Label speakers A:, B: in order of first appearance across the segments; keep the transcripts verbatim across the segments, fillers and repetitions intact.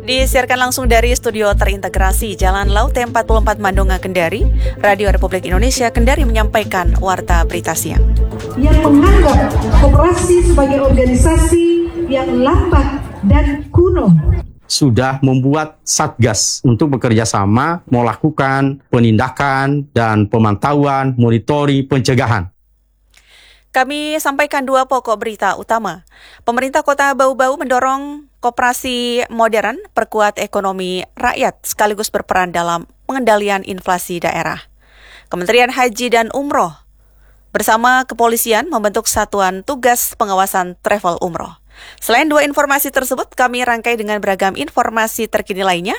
A: Disiarkan langsung dari studio terintegrasi Jalan Laut T empat puluh empat Mandonga Kendari, Radio Republik Indonesia Kendari menyampaikan Warta Berita Siang.
B: Yang menganggap koperasi sebagai organisasi yang lambat dan kuno
C: sudah membuat satgas untuk bekerja sama melakukan penindakan dan pemantauan, monitoring, pencegahan.
A: Kami sampaikan dua pokok berita utama. Pemerintah Kota Bau-Bau mendorong koperasi modern perkuat ekonomi rakyat sekaligus berperan dalam pengendalian inflasi daerah. Kementerian Haji dan Umroh bersama kepolisian membentuk satuan tugas pengawasan travel umroh. Selain dua informasi tersebut, kami rangkai dengan beragam informasi terkini lainnya.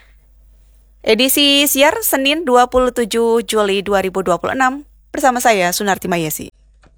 A: Edisi siar Senin dua puluh tujuh Juli dua ribu dua puluh enam bersama saya Sunarti Mayesi.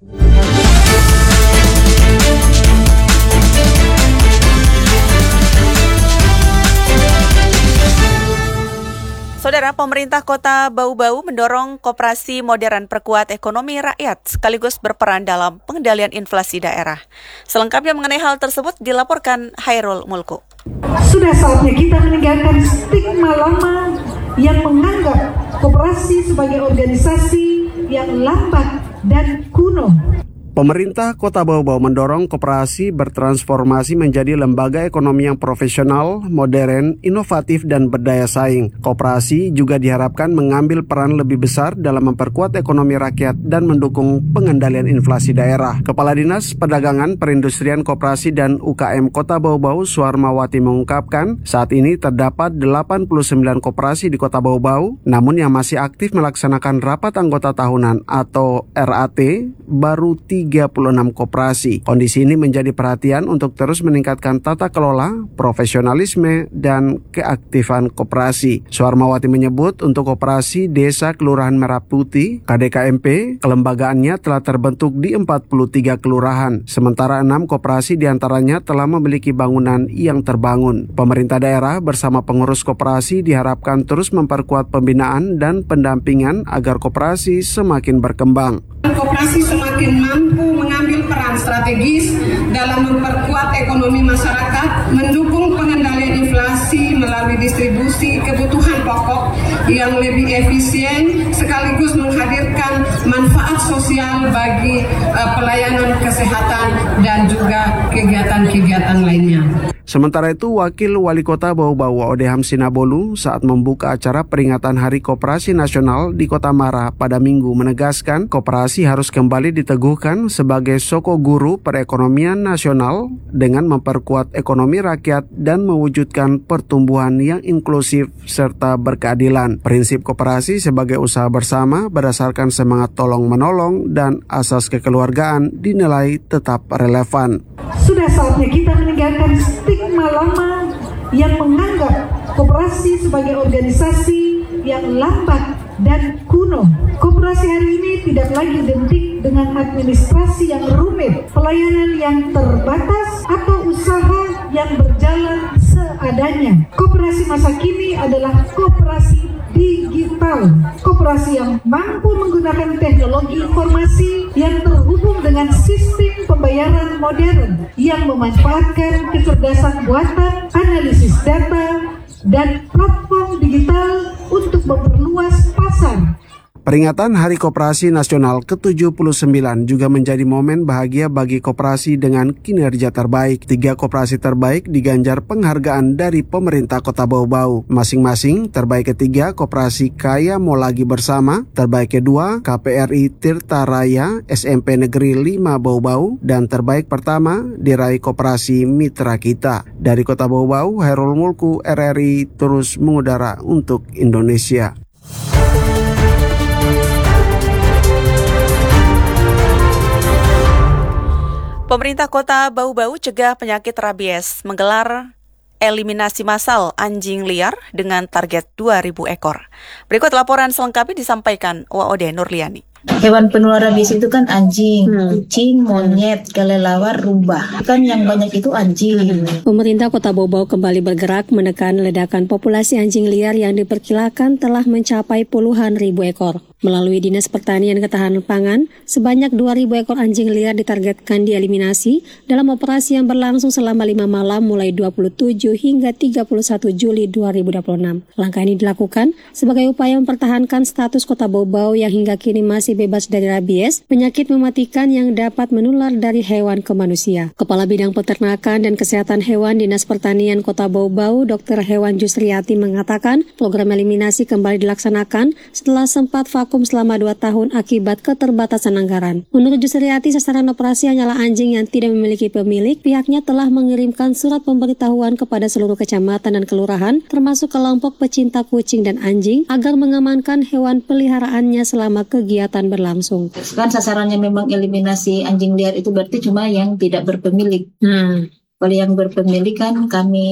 A: Saudara, pemerintah Kota Bau-Bau mendorong koperasi modern perkuat ekonomi rakyat sekaligus berperan dalam pengendalian inflasi daerah. Selengkapnya mengenai hal tersebut dilaporkan Hairul Mulku.
B: Sudah saatnya kita meninggalkan stigma lama yang menganggap koperasi sebagai organisasi yang lambat dan kuno.
D: Pemerintah Kota Bau-Bau mendorong koperasi bertransformasi menjadi lembaga ekonomi yang profesional, modern, inovatif, dan berdaya saing. Koperasi juga diharapkan mengambil peran lebih besar dalam memperkuat ekonomi rakyat dan mendukung pengendalian inflasi daerah. Kepala Dinas Perdagangan, Perindustrian, Koperasi, dan U K M Kota Bau-Bau, Suarmawati mengungkapkan, saat ini terdapat delapan puluh sembilan koperasi di Kota Bau-Bau, namun yang masih aktif melaksanakan rapat anggota tahunan atau R A T baru tiga puluh enam koperasi. Kondisi ini menjadi perhatian untuk terus meningkatkan tata kelola, profesionalisme, dan keaktifan koperasi. Suarmawati menyebut untuk koperasi Desa Kelurahan Merah Putih, K D K M P, kelembagaannya telah terbentuk di empat puluh tiga kelurahan, sementara enam koperasi diantaranya telah memiliki bangunan yang terbangun. Pemerintah daerah bersama pengurus koperasi diharapkan terus memperkuat pembinaan dan pendampingan agar koperasi semakin berkembang.
E: Koperasi semakin mampu mengambil peran strategis dalam memperkuat ekonomi masyarakat, mendukung pengendalian inflasi melalui distribusi kebutuhan pokok yang lebih efisien, sekaligus menghadirkan manfaat sosial bagi uh, pelayanan kesehatan dan juga kegiatan-kegiatan lainnya.
D: Sementara itu, Wakil Wali Kota Bau-Bau Odeham Sinabolu saat membuka acara peringatan Hari Koperasi Nasional di Kota Mara pada Minggu menegaskan koperasi harus kembali diteguhkan sebagai soko guru perekonomian nasional dengan memperkuat ekonomi rakyat dan mewujudkan pertumbuhan yang inklusif serta berkeadilan. Prinsip koperasi sebagai usaha bersama berdasarkan semangat tolong-menolong dan asas kekeluargaan dinilai tetap relevan.
B: Sudah saatnya kita meninggalkan stigma lama yang menganggap koperasi sebagai organisasi yang lambat dan kuno. Koperasi hari ini tidak lagi identik dengan administrasi yang rumit, pelayanan yang terbatas, atau usaha yang berjalan seadanya. Koperasi masa kini adalah koperasi digital, koperasi yang mampu menggunakan teknologi informasi yang terhubung dengan sistem pembayaran modern yang memanfaatkan kecerdasan buatan, analisis data, dan platform digital untuk memperluas pasar.
D: Peringatan Hari Koperasi Nasional ke tujuh puluh sembilan juga menjadi momen bahagia bagi koperasi dengan kinerja terbaik. Tiga koperasi terbaik diganjar penghargaan dari pemerintah Kota Bau-Bau. Masing-masing terbaik ketiga Koperasi Kaya Mau Lagi Bersama, terbaik kedua K P R I Tirta Raya S M P Negeri lima Bau-Bau, dan terbaik pertama diraih Koperasi Mitra Kita. Dari Kota Bau-Bau, Hairul Mulku, R R I terus mengudara untuk Indonesia.
A: Pemerintah Kota Bau-Bau cegah penyakit rabies menggelar eliminasi massal anjing liar dengan target dua ribu ekor. Berikut laporan selengkapnya disampaikan W O D Nurliani.
F: Hewan penular rabies itu kan anjing, hmm. kucing, monyet, kelelawar, rubah. Kan yang banyak itu anjing.
G: Pemerintah Kota Bau-Bau kembali bergerak menekan ledakan populasi anjing liar yang diperkirakan telah mencapai puluhan ribu ekor. Melalui Dinas Pertanian Ketahanan Pangan, sebanyak dua ribu ekor anjing liar ditargetkan dieliminasi dalam operasi yang berlangsung selama lima malam mulai dua puluh tujuh hingga tiga puluh satu Juli dua ribu dua puluh enam. Langkah ini dilakukan sebagai upaya mempertahankan status Kota Bau-Bau yang hingga kini masih bebas dari rabies, penyakit mematikan yang dapat menular dari hewan ke manusia. Kepala Bidang Peternakan dan Kesehatan Hewan Dinas Pertanian Kota Bau-Bau, Dokter Hewan Jusriati mengatakan program eliminasi kembali dilaksanakan setelah sempat vakum selama dua tahun akibat keterbatasan anggaran. Menurut Jusriati, sasaran operasi hanyalah anjing yang tidak memiliki pemilik. Pihaknya telah mengirimkan surat pemberitahuan kepada seluruh kecamatan dan kelurahan, termasuk kelompok pecinta kucing dan anjing, agar mengamankan hewan peliharaannya selama kegiatan berlangsung.
F: Kan sasarannya memang eliminasi anjing liar itu berarti cuma yang tidak berpemilik. Hmm. Kalau yang berpemilik kan kami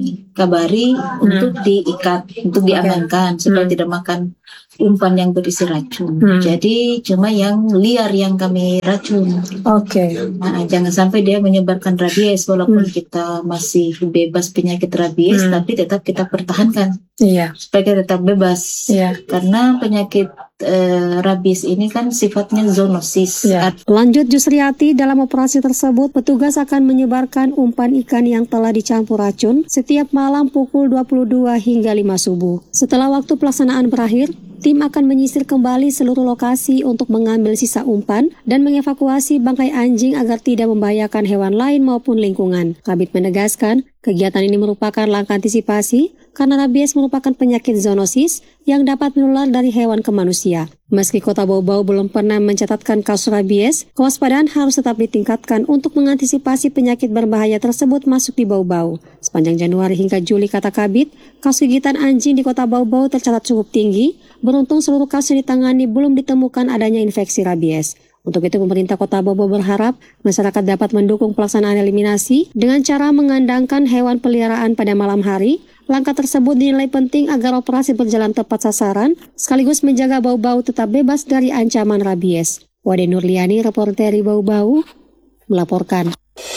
F: kabari hmm. untuk diikat, untuk diamankan supaya hmm. tidak makan umpan yang berisi racun. Hmm. Jadi cuma yang liar yang kami racun.
G: Oke. Okay.
F: Nah, jangan sampai dia menyebarkan rabies walaupun hmm. kita masih bebas penyakit rabies, hmm. tapi tetap kita pertahankan.
G: Iya.
F: Supaya kita tetap bebas.
G: Iya.
F: Karena penyakit Uh, rabies ini kan sifatnya zoonosis.
G: Ya. Lanjut Jusriati, dalam operasi tersebut petugas akan menyebarkan umpan ikan yang telah dicampur racun setiap malam pukul dua puluh dua hingga lima subuh. Setelah waktu pelaksanaan berakhir, tim akan menyisir kembali seluruh lokasi untuk mengambil sisa umpan dan mengevakuasi bangkai anjing agar tidak membahayakan hewan lain maupun lingkungan. Kabid menegaskan, kegiatan ini merupakan langkah antisipasi karena rabies merupakan penyakit zoonosis yang dapat menular dari hewan ke manusia. Meski Kota Bau-Bau belum pernah mencatatkan kasus rabies, kewaspadaan harus tetap ditingkatkan untuk mengantisipasi penyakit berbahaya tersebut masuk di Bau-Bau. Sepanjang Januari hingga Juli, kata Kabid, kasus gigitan anjing di Kota Bau-Bau tercatat cukup tinggi. Beruntung seluruh kasus yang ditangani belum ditemukan adanya infeksi rabies. Untuk itu, pemerintah Kota Bau-Bau berharap masyarakat dapat mendukung pelaksanaan eliminasi dengan cara mengandangkan hewan peliharaan pada malam hari. Langkah tersebut dinilai penting agar operasi berjalan tepat sasaran, sekaligus menjaga Bau-Bau tetap bebas dari ancaman rabies. Wade Nurliani, reporter dari Bau-Bau, melaporkan.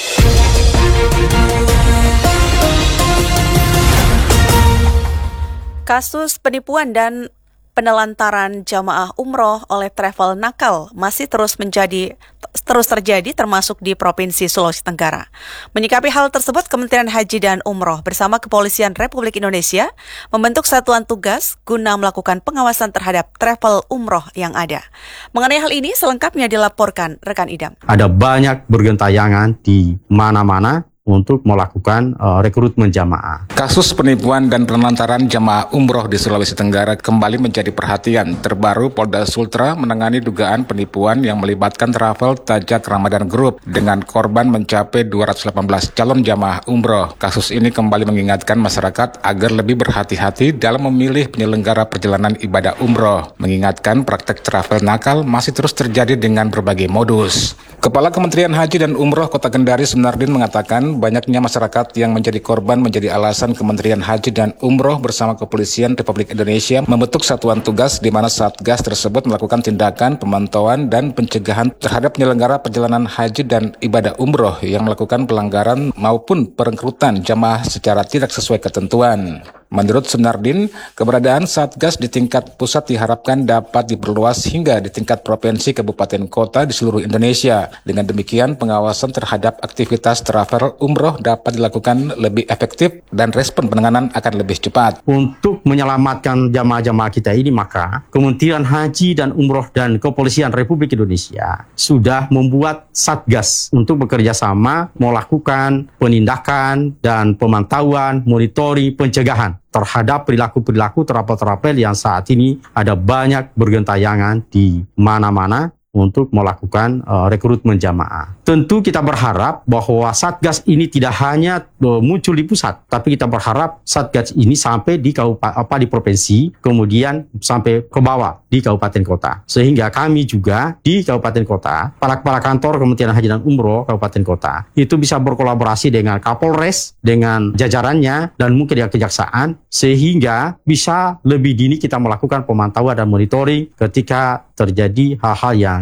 A: Kasus penipuan dan penelantaran jamaah umroh oleh travel nakal masih terus menjadi terus terjadi termasuk di Provinsi Sulawesi Tenggara. Menyikapi hal tersebut, Kementerian Haji dan Umroh bersama Kepolisian Republik Indonesia membentuk satuan tugas guna melakukan pengawasan terhadap travel umroh yang ada. Mengenai hal ini selengkapnya dilaporkan rekan Idam.
C: Ada banyak bergentayangan di mana-mana untuk melakukan uh, rekrutmen jamaah.
H: Kasus penipuan dan penelantaran jamaah umroh di Sulawesi Tenggara kembali menjadi perhatian. Terbaru, Polda Sultra menangani dugaan penipuan yang melibatkan travel Tajak Ramadan Group dengan korban mencapai dua ratus delapan belas calon jamaah umroh. Kasus ini kembali mengingatkan masyarakat agar lebih berhati-hati dalam memilih penyelenggara perjalanan ibadah umroh. Mengingatkan praktek travel nakal masih terus terjadi dengan berbagai modus. Kepala Kementerian Haji dan Umroh Kota Kendari, Sunardin, mengatakan banyaknya masyarakat yang menjadi korban menjadi alasan Kementerian Haji dan Umroh bersama Kepolisian Republik Indonesia membentuk satuan tugas di mana Satgas tersebut melakukan tindakan pemantauan dan pencegahan terhadap penyelenggara perjalanan haji dan ibadah umroh yang melakukan pelanggaran maupun perekrutan jamaah secara tidak sesuai ketentuan. Menurut Sunardin, keberadaan Satgas di tingkat pusat diharapkan dapat diperluas hingga di tingkat provinsi, kabupaten, kota di seluruh Indonesia. Dengan demikian, pengawasan terhadap aktivitas travel umroh dapat dilakukan lebih efektif dan respon penanganan akan lebih cepat.
C: Untuk menyelamatkan jamaah-jamaah kita ini, maka Kementerian Haji dan Umroh dan Kepolisian Republik Indonesia sudah membuat Satgas untuk bekerja sama melakukan penindakan dan pemantauan, monitoring, pencegahan terhadap perilaku-perilaku travel-travel yang saat ini ada banyak bergentayangan di mana-mana untuk melakukan uh, rekrutmen jamaah. Tentu kita berharap bahwa Satgas ini tidak hanya uh, muncul di pusat, tapi kita berharap Satgas ini sampai di kabupaten, apa di provinsi, kemudian sampai ke bawah di kabupaten kota. Sehingga kami juga di kabupaten kota, para kepala kantor Kementerian Haji dan Umroh kabupaten kota itu bisa berkolaborasi dengan Kapolres, dengan jajarannya dan mungkin dengan kejaksaan, sehingga bisa lebih dini kita melakukan pemantauan dan monitoring ketika terjadi hal-hal yang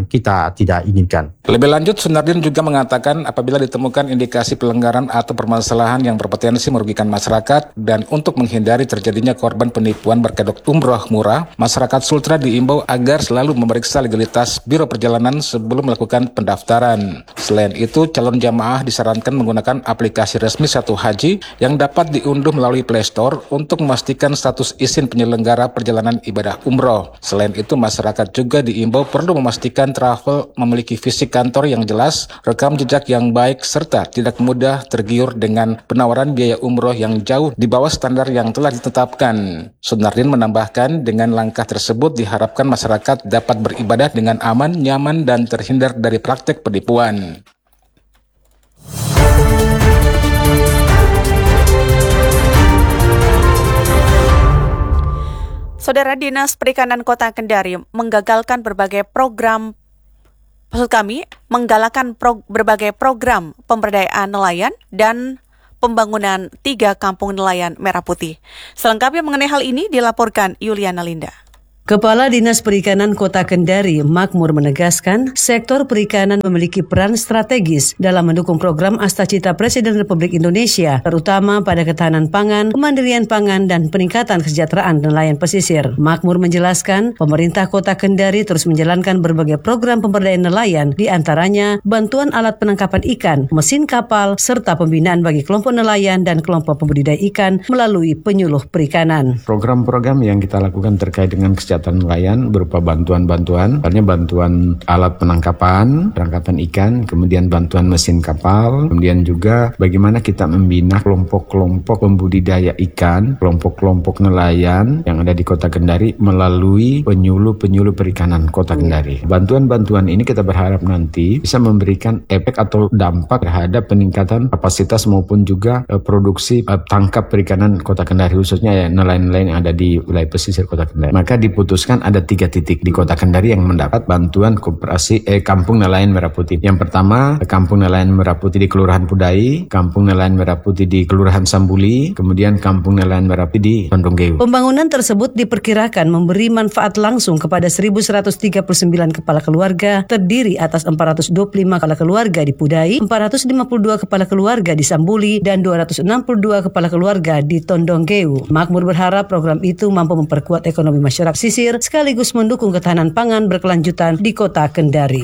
C: yang kita tidak inginkan.
H: Lebih lanjut, Sunardin juga mengatakan apabila ditemukan indikasi pelanggaran atau permasalahan yang berpotensi merugikan masyarakat dan untuk menghindari terjadinya korban penipuan berkedok umroh murah, masyarakat Sultra diimbau agar selalu memeriksa legalitas Biro Perjalanan sebelum melakukan pendaftaran. Selain itu, calon jamaah disarankan menggunakan aplikasi resmi Satu Haji yang dapat diunduh melalui Play Store untuk memastikan status izin penyelenggara perjalanan ibadah umroh. Selain itu, masyarakat juga diimbau perlu memastikan travel memiliki fisik kantor yang jelas, rekam jejak yang baik, serta tidak mudah tergiur dengan penawaran biaya umroh yang jauh di bawah standar yang telah ditetapkan. Sunardin menambahkan, dengan langkah tersebut diharapkan masyarakat dapat beribadah dengan aman, nyaman, dan terhindar dari praktek penipuan.
A: Saudara, Dinas Perikanan Kota Kendari menggagalkan berbagai program, maksud kami, menggalakkan pro, berbagai program pemberdayaan nelayan dan pembangunan tiga kampung nelayan Merah Putih. Selengkapnya mengenai hal ini dilaporkan Yuliana Linda.
I: Kepala Dinas Perikanan Kota Kendari, Makmur, menegaskan sektor perikanan memiliki peran strategis dalam mendukung program Astacita Presiden Republik Indonesia, terutama pada ketahanan pangan, kemandirian pangan, dan peningkatan kesejahteraan nelayan pesisir. Makmur menjelaskan, pemerintah Kota Kendari terus menjalankan berbagai program pemberdayaan nelayan, di antaranya bantuan alat penangkapan ikan, mesin kapal, serta pembinaan bagi kelompok nelayan dan kelompok pembudidaya ikan melalui penyuluh perikanan.
J: Program-program yang kita lakukan terkait dengan kesejahteraan nelayan berupa bantuan-bantuan, artinya bantuan alat penangkapan, penangkapan ikan, kemudian bantuan mesin kapal, kemudian juga bagaimana kita membina kelompok-kelompok pembudidaya ikan, kelompok-kelompok nelayan yang ada di Kota Kendari melalui penyuluh-penyuluh perikanan Kota Kendari. Bantuan-bantuan ini kita berharap nanti bisa memberikan efek atau dampak terhadap peningkatan kapasitas maupun juga eh, produksi eh, tangkap perikanan Kota Kendari, khususnya ya nelayan-nelayan yang ada di wilayah pesisir Kota Kendari. Maka diputuskan ada tiga titik di Kota Kendari yang mendapat bantuan koperasi eh, Kampung Nelayan Merah Putih. Yang pertama, Kampung Nelayan Merah Putih di Kelurahan Pudai, Kampung Nelayan Merah Putih di Kelurahan Sambuli, kemudian Kampung Nelayan Merah Putih di Tondonggeu.
I: Pembangunan tersebut diperkirakan memberi manfaat langsung kepada seribu seratus tiga puluh sembilan kepala keluarga, terdiri atas empat ratus dua puluh lima kepala keluarga di Pudai, empat ratus lima puluh dua kepala keluarga di Sambuli, dan dua ratus enam puluh dua kepala keluarga di Tondonggeu. Makmur berharap program itu mampu memperkuat ekonomi masyarakat pesisir sekaligus mendukung ketahanan pangan berkelanjutan di Kota Kendari.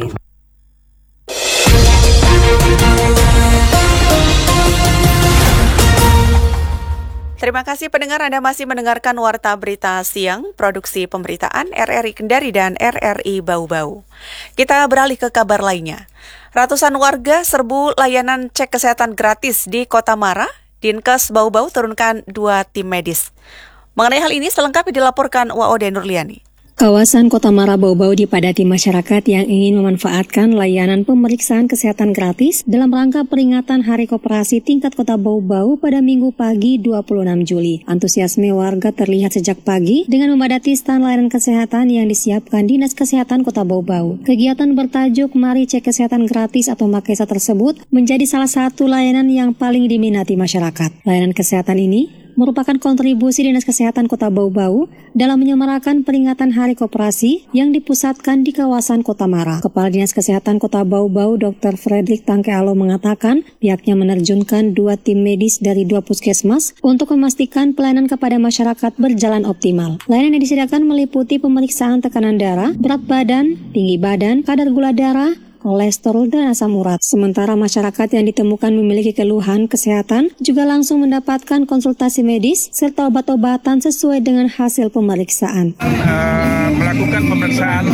A: Terima kasih pendengar, Anda masih mendengarkan Warta Berita Siang, produksi pemberitaan R R I Kendari dan R R I Bau-Bau. Kita beralih ke kabar lainnya. Ratusan warga serbu layanan cek kesehatan gratis di Kota Mara. Dinkes Bau-Bau turunkan dua tim medis. Mengenai hal ini selengkapnya dilaporkan W O D Nurliani.
G: Kawasan Kota Mara Bau-Bau dipadati masyarakat yang ingin memanfaatkan layanan pemeriksaan kesehatan gratis dalam rangka peringatan Hari Koperasi tingkat Kota Bau-Bau pada Minggu pagi dua puluh enam Juli. Antusiasme warga terlihat sejak pagi dengan memadati stan layanan kesehatan yang disiapkan Dinas Kesehatan Kota Bau-Bau. Kegiatan bertajuk Mari Cek Kesehatan Gratis atau Makesa tersebut menjadi salah satu layanan yang paling diminati masyarakat. Layanan kesehatan ini merupakan kontribusi Dinas Kesehatan Kota Bau-Bau dalam menyemarakan peringatan Hari Koperasi yang dipusatkan di kawasan Kota Mara. Kepala Dinas Kesehatan Kota Bau-Bau, Doktor Fredrik Tangkealo, mengatakan pihaknya menerjunkan dua tim medis dari dua puskesmas untuk memastikan pelayanan kepada masyarakat berjalan optimal. Layanan yang disediakan meliputi pemeriksaan tekanan darah, berat badan, tinggi badan, kadar gula darah, kolesterol, dan asam urat. Sementara masyarakat yang ditemukan memiliki keluhan kesehatan juga langsung mendapatkan konsultasi medis serta obat-obatan sesuai dengan hasil pemeriksaan.
K: Uh, melakukan pemeriksaan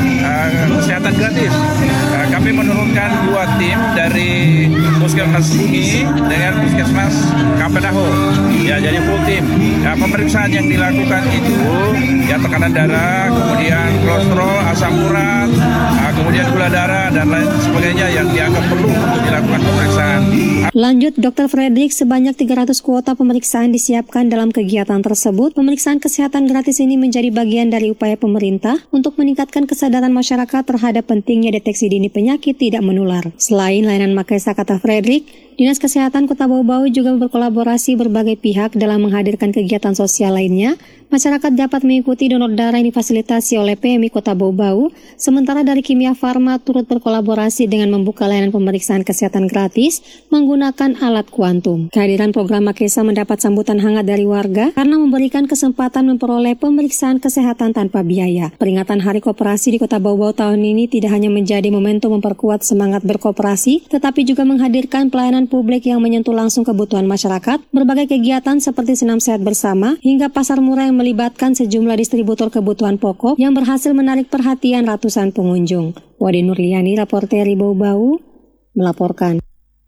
K: uh, kesehatan gratis. Uh, kami menurunkan dua tim dari Puskesmas Bumi dengan Puskesmas Kampedaho. Ya, jadi full tim. Ya, pemeriksaan yang dilakukan itu ya tekanan darah, kemudian kolesterol, asam urat, uh, kemudian gula darah, dan lain sebagainya yang dianggap perlu untuk dilakukan pemeriksaan.
G: Lanjut, Dokter Fredrik, sebanyak tiga ratus kuota pemeriksaan disiapkan dalam kegiatan tersebut. Pemeriksaan kesehatan gratis ini menjadi bagian dari upaya pemerintah untuk meningkatkan kesadaran masyarakat terhadap pentingnya deteksi dini penyakit tidak menular. Selain layanan Makesa, kata Fredrik, Dinas Kesehatan Kota Bau-Bau juga berkolaborasi berbagai pihak dalam menghadirkan kegiatan sosial lainnya. Masyarakat dapat mengikuti donor darah yang difasilitasi oleh P M I Kota Bau-Bau, sementara dari Kimia Farma turut berkolaborasi dengan membuka layanan pemeriksaan kesehatan gratis menggunakan alat kuantum. Kehadiran program Makesa mendapat sambutan hangat dari warga karena memberikan kesempatan memperoleh pemeriksaan kesehatan tanpa biaya. Peringatan Hari Koperasi di Kota Bau-Bau tahun ini tidak hanya menjadi momentum memperkuat semangat berkoperasi, tetapi juga menghadirkan pelayanan publik yang menyentuh langsung kebutuhan masyarakat, berbagai kegiatan seperti senam sehat bersama, hingga pasar murah yang melibatkan sejumlah distributor kebutuhan pokok yang berhasil menarik perhatian ratusan pengunjung. Wadi Nurliani, reporter dari Bau-Bau, melaporkan.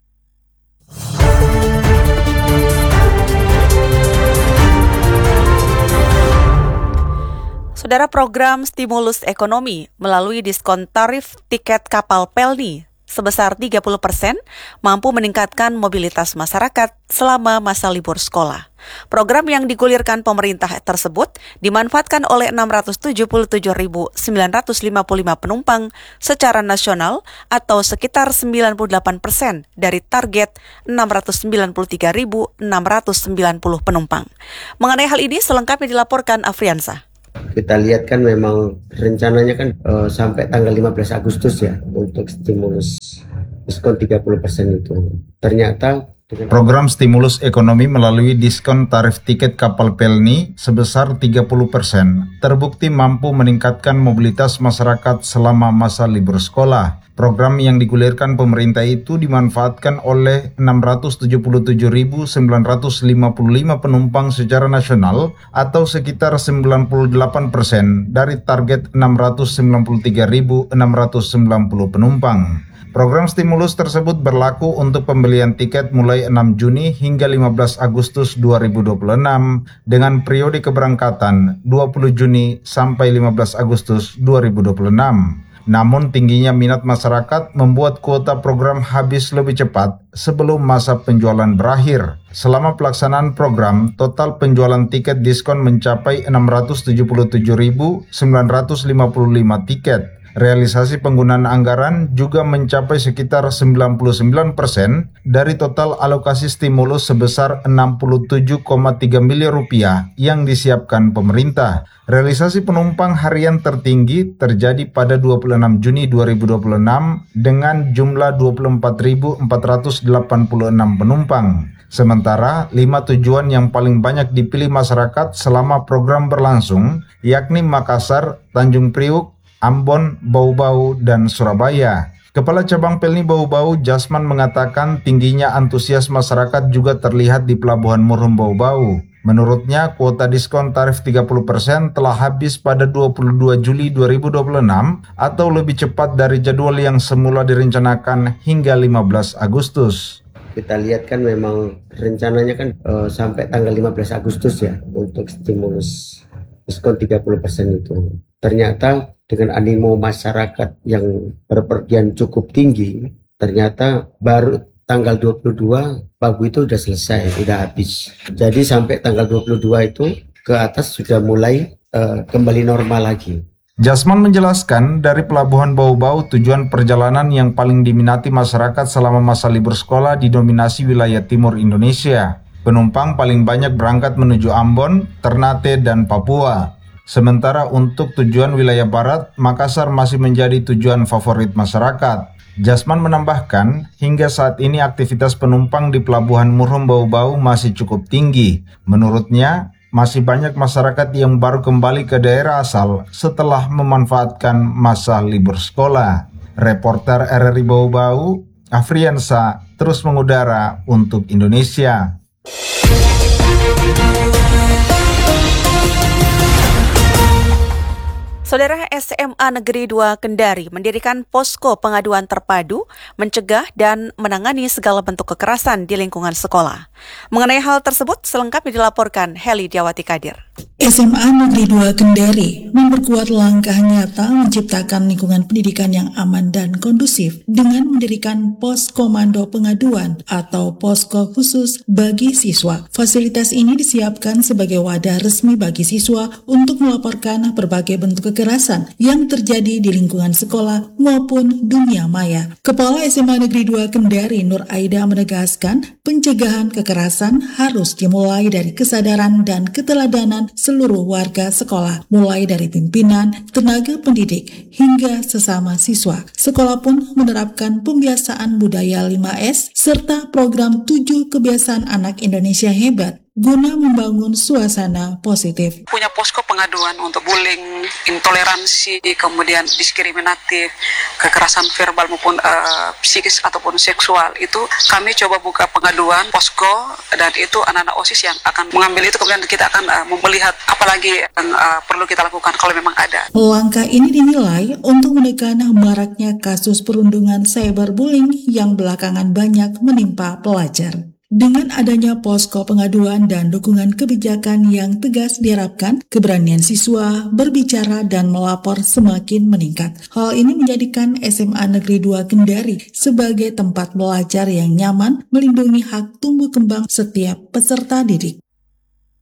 A: Saudara, program stimulus ekonomi melalui diskon tarif tiket kapal Pelni sebesar tiga puluh persen mampu meningkatkan mobilitas masyarakat selama masa libur sekolah. Program yang digulirkan pemerintah tersebut dimanfaatkan oleh enam ratus tujuh puluh tujuh ribu sembilan ratus lima puluh lima penumpang secara nasional atau sekitar sembilan puluh delapan persen dari target enam ratus sembilan puluh tiga ribu enam ratus sembilan puluh penumpang. Mengenai hal ini selengkapnya dilaporkan Afriansa.
L: Kita lihat kan memang rencananya kan uh, sampai tanggal lima belas Agustus ya untuk stimulus diskon tiga puluh persen itu. Ternyata dengan
M: program stimulus ekonomi melalui diskon tarif tiket kapal Pelni sebesar tiga puluh persen terbukti mampu meningkatkan mobilitas masyarakat selama masa libur sekolah. Program yang digulirkan pemerintah itu dimanfaatkan oleh enam ratus tujuh puluh tujuh ribu sembilan ratus lima puluh lima penumpang secara nasional atau sekitar sembilan puluh delapan persen dari target enam ratus sembilan puluh tiga ribu enam ratus sembilan puluh penumpang. Program stimulus tersebut berlaku untuk pembelian tiket mulai enam Juni hingga lima belas Agustus dua ribu dua puluh enam dengan periode keberangkatan dua puluh Juni sampai lima belas Agustus dua ribu dua puluh enam. Namun tingginya minat masyarakat membuat kuota program habis lebih cepat sebelum masa penjualan berakhir. Selama pelaksanaan program, total penjualan tiket diskon mencapai enam ratus tujuh puluh tujuh ribu sembilan ratus lima puluh lima tiket. Realisasi penggunaan anggaran juga mencapai sekitar sembilan puluh sembilan persen dari total alokasi stimulus sebesar enam puluh tujuh koma tiga miliar rupiah yang disiapkan pemerintah. Realisasi penumpang harian tertinggi terjadi pada dua puluh enam Juni dua ribu dua puluh enam dengan jumlah dua puluh empat ribu empat ratus delapan puluh enam penumpang. Sementara, lima tujuan yang paling banyak dipilih masyarakat selama program berlangsung, yakni Makassar, Tanjung Priuk, Ambon, Bau-Bau, dan Surabaya. Kepala Cabang Pelni Bau-Bau, Jasman, mengatakan tingginya antusias masyarakat juga terlihat di Pelabuhan Murum Bau-Bau. Menurutnya, kuota diskon tarif tiga puluh persen telah habis pada dua puluh dua Juli dua ribu dua puluh enam atau lebih cepat dari jadwal yang semula direncanakan hingga lima belas Agustus.
L: Kita lihat kan memang rencananya kan uh, sampai tanggal lima belas Agustus ya untuk stimulus diskon tiga puluh persen itu. Ternyata dengan animo masyarakat yang berpergian cukup tinggi, ternyata baru tanggal dua puluh dua Pagu itu sudah selesai, sudah habis. Jadi sampai tanggal dua puluh dua itu ke atas sudah mulai uh, kembali normal lagi.
M: Jasman menjelaskan dari Pelabuhan Bau-Bau tujuan perjalanan yang paling diminati masyarakat selama masa libur sekolah didominasi wilayah timur Indonesia. Penumpang paling banyak berangkat menuju Ambon, Ternate, dan Papua. Sementara untuk tujuan wilayah barat, Makassar masih menjadi tujuan favorit masyarakat. Jasman menambahkan, hingga saat ini aktivitas penumpang di Pelabuhan Murum Bau-Bau masih cukup tinggi. Menurutnya, masih banyak masyarakat yang baru kembali ke daerah asal setelah memanfaatkan masa libur sekolah. Reporter R R I Bau-Bau, Afriansa, terus mengudara untuk Indonesia.
A: Saudara, S M A Negeri dua Kendari mendirikan posko pengaduan terpadu, mencegah dan menangani segala bentuk kekerasan di lingkungan sekolah. Mengenai hal tersebut, selengkapnya dilaporkan Heli Diawati Kadir.
N: S M A Negeri dua Kendari memperkuat langkah nyata menciptakan lingkungan pendidikan yang aman dan kondusif dengan mendirikan pos komando pengaduan atau posko khusus bagi siswa. Fasilitas ini disiapkan sebagai wadah resmi bagi siswa untuk melaporkan berbagai bentuk kekerasan yang terjadi di lingkungan sekolah maupun dunia maya. Kepala S M A Negeri dua Kendari Nur Aida menegaskan pencegahan kekerasan harus dimulai dari kesadaran dan keteladanan seluruh warga sekolah, mulai dari pimpinan, tenaga pendidik, hingga sesama siswa. Sekolah pun menerapkan pembiasaan budaya lima S serta program tujuh kebiasaan anak Indonesia hebat guna membangun suasana positif.
O: Punya posko pengaduan untuk bullying, intoleransi, kemudian diskriminatif, kekerasan verbal maupun uh, psikis ataupun seksual. Itu kami coba buka pengaduan posko, dan itu anak-anak OSIS yang akan mengambil itu, kemudian kita akan uh, melihat apalagi yang uh, perlu kita lakukan kalau memang ada.
N: Langkah ini dinilai untuk menekan maraknya kasus perundungan cyberbullying yang belakangan banyak menimpa pelajar. Dengan adanya posko pengaduan dan dukungan kebijakan yang tegas diharapkan, keberanian siswa berbicara dan melapor semakin meningkat. Hal ini menjadikan S M A Negeri dua Kendari sebagai tempat belajar yang nyaman, melindungi hak tumbuh kembang setiap peserta didik.